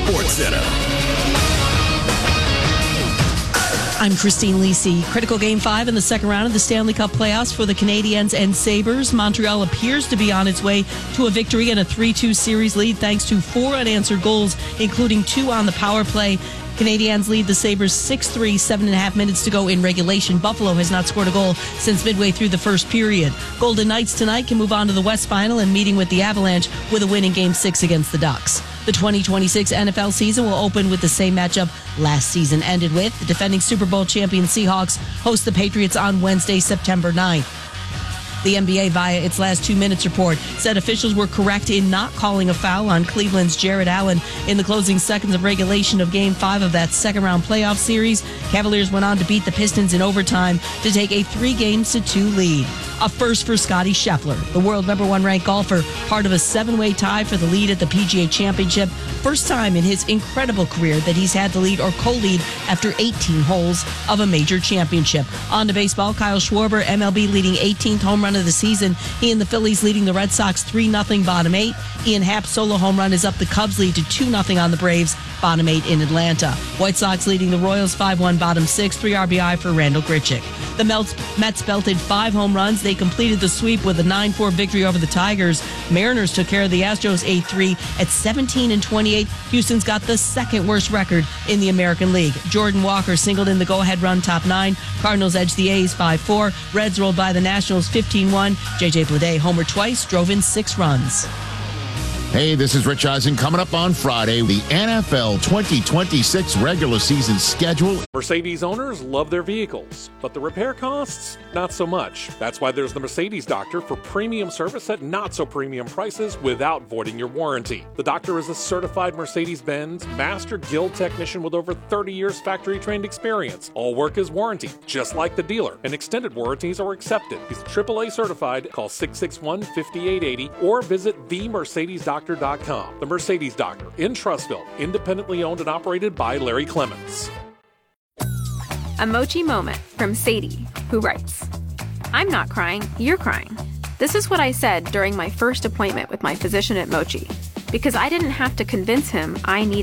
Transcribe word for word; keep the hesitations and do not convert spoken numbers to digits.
Sports Center. I'm Christine Lisi. Critical Game five in the second round of the Stanley Cup playoffs for the Canadiens and Sabres. Montreal appears to be on its way to a victory and a three two series lead thanks to four unanswered goals, including two on the power play. Canadiens lead the Sabres six three, seven and a half minutes to go in regulation. Buffalo has not scored a goal since midway through the first period. Golden Knights tonight can move on to the West Final and meeting with the Avalanche with a win in Game six against the Ducks. The twenty twenty-six N F L season will open with the same matchup last season ended with. The defending Super Bowl champion Seahawks host the Patriots on Wednesday, September ninth. The N B A, via its last two minutes report, said officials were correct in not calling a foul on Cleveland's Jared Allen in the closing seconds of regulation of Game five of that second-round playoff series. Cavaliers went on to beat the Pistons in overtime to take a three games to two lead. A first for Scottie Scheffler, the world number one ranked golfer, part of a seven-way tie for the lead at the P G A Championship. First time in his incredible career that he's had to lead or co-lead after eighteen holes of a major championship. On to baseball, Kyle Schwarber, M L B leading eighteenth home run of the season. He and the Phillies leading the Red Sox three nothing bottom eight. Ian Happ's solo home run is up the Cubs lead to two nothing on the Braves, bottom eight in Atlanta. White Sox leading the Royals five one bottom six, three R B I for Randall Grichuk. The Mets belted five home runs. They completed the sweep with a nine four victory over the Tigers. Mariners took care of the Astros eight three at seventeen and twenty-eight. Houston's got the second worst record in the American League. Jordan Walker singled in the go-ahead run top nine. Cardinals edged the A's five four. Reds rolled by the Nationals fifteen one. J J Bleday homered twice, drove in six runs. Hey, this is Rich Eisen. Coming up on Friday, the N F L twenty twenty-six regular season schedule. Mercedes owners love their vehicles, but the repair costs, not so much. That's why there's the Mercedes Doctor for premium service at not so premium prices without voiding your warranty. The Doctor is a certified Mercedes-Benz Master Guild technician with over thirty years factory-trained experience. All work is warranted, just like the dealer, and extended warranties are accepted. He's triple A certified. Call six six one, five eight eight zero or visit the mercedes doctor dot com. The Mercedes Doctor in Trussville, independently owned and operated by Larry Clements. A Mochi moment from Sadie, who writes, I'm not crying, you're crying. This is what I said during my first appointment with my physician at Mochi, because I didn't have to convince him I needed